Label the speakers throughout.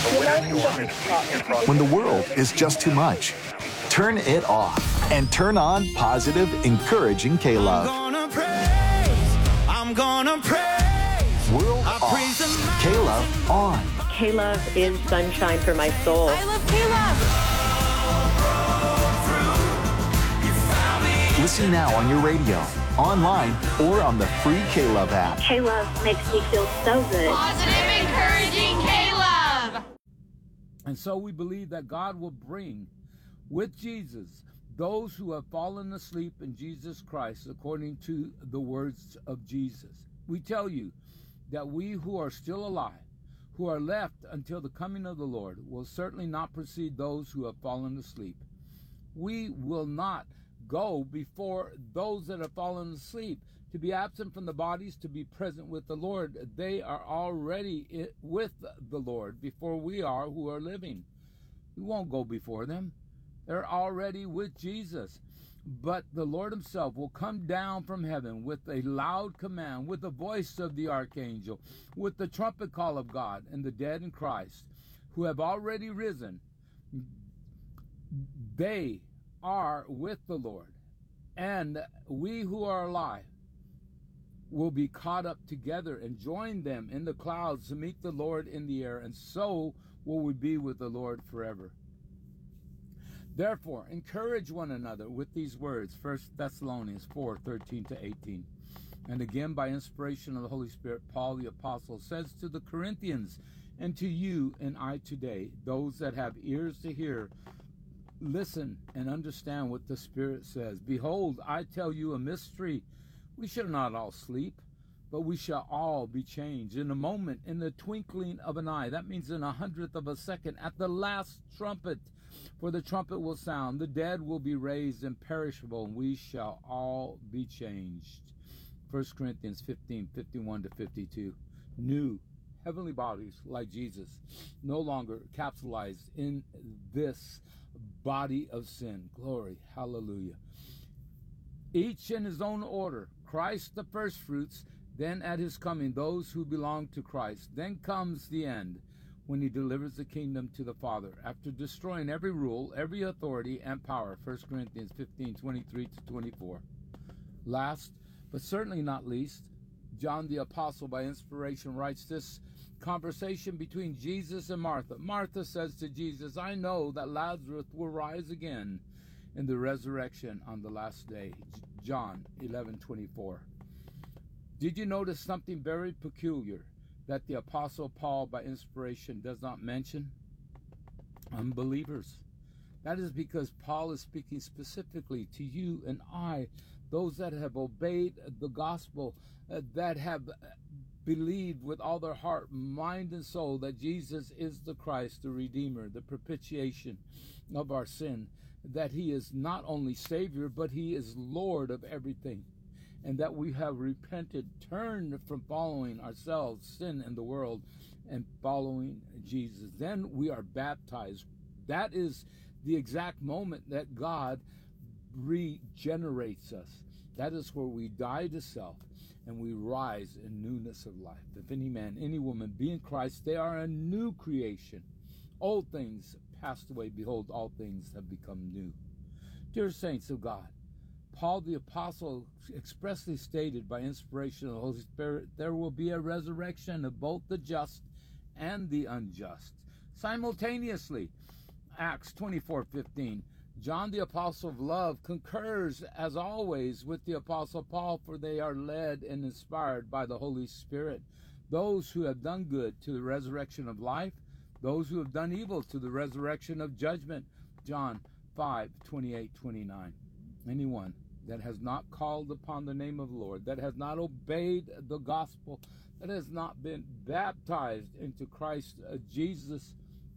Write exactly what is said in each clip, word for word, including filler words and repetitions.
Speaker 1: When the world is just too much, turn it off and turn on positive, encouraging K-Love.
Speaker 2: I'm gonna praise, I'm gonna praise.
Speaker 1: World
Speaker 2: I
Speaker 1: off,
Speaker 2: praise the
Speaker 1: K-Love on.
Speaker 3: K-Love is sunshine for my soul.
Speaker 4: I love K-Love.
Speaker 1: Listen now on your radio, online, or on the free K-Love app.
Speaker 5: K-Love makes me feel so good.
Speaker 4: Positive, encouraging K-Love.
Speaker 6: And so we believe that God will bring with Jesus those who have fallen asleep in Jesus Christ according to the words of Jesus. We tell you that we who are still alive, who are left until the coming of the Lord, will certainly not precede those who have fallen asleep. We will not go before those that have fallen asleep. To be absent from the bodies, to be present with the Lord. They are already with the Lord before we are who are living. We won't go before them. They're already with Jesus. But the Lord himself will come down from heaven with a loud command, with the voice of the archangel, with the trumpet call of God, and the dead in Christ who have already risen. They are with the Lord. And we who are alive will be caught up together and join them in the clouds to meet the Lord in the air, and so will we be with the Lord forever. Therefore, encourage one another with these words, First Thessalonians four, thirteen to eighteen. And again, by inspiration of the Holy Spirit, Paul the Apostle says to the Corinthians, and to you and I today, those that have ears to hear, listen and understand what the Spirit says. Behold, I tell you a mystery. We shall not all sleep, but we shall all be changed in a moment, in the twinkling of an eye. That means in a hundredth of a second, at the last trumpet. For the trumpet will sound, the dead will be raised imperishable, and we shall all be changed. First Corinthians fifteen, fifty-one to fifty-two. New heavenly bodies like Jesus, no longer capsulized in this body of sin. Glory, hallelujah. Each in his own order. Christ the first fruits, then at his coming those who belong to Christ. Then comes the end, when he delivers the kingdom to the Father, after destroying every rule, every authority, and power. First Corinthians fifteen, twenty-three to twenty-four. Last, but certainly not least, John the Apostle, by inspiration, writes this conversation between Jesus and Martha. Martha says to Jesus, I know that Lazarus will rise again in the resurrection on the last day. John eleven, twenty-four. Did you notice something very peculiar that the Apostle Paul, by inspiration, does not mention? Unbelievers. That is because Paul is speaking specifically to you and I, those that have obeyed the gospel, uh, that have believed with all their heart, mind, and soul that Jesus is the Christ, the Redeemer, the propitiation of our sin, that he is not only Savior, but he is Lord of everything, and that we have repented, turned from following ourselves, sin in the world, and following Jesus. Then we are baptized. That is the exact moment that God regenerates us. That is where we die to self and we rise in newness of life. If any man, any woman be in Christ, they are a new creation. Old things passed away. Behold, all things have become new. Dear saints of God, Paul the Apostle expressly stated by inspiration of the Holy Spirit, there will be a resurrection of both the just and the unjust simultaneously. Acts twenty-four, fifteen. John the Apostle of love concurs, as always, with the Apostle Paul, for they are led and inspired by the Holy Spirit. Those who have done good to the resurrection of life, those who have done evil to the resurrection of judgment. John five, twenty-eight, twenty-nine. Anyone that has not called upon the name of the Lord, that has not obeyed the gospel, that has not been baptized into Christ uh, Jesus,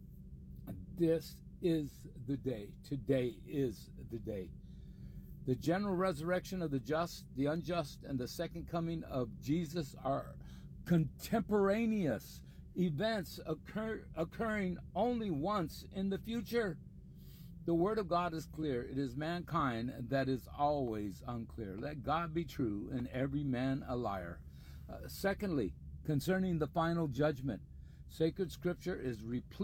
Speaker 6: this is the day. Today is the day. The general resurrection of the just, the unjust, and the second coming of Jesus are contemporaneous events occur, occurring only once in the future. The word of God is clear. It is mankind that is always unclear. Let God be true and every man a liar. Uh, secondly, concerning the final judgment, sacred scripture is replete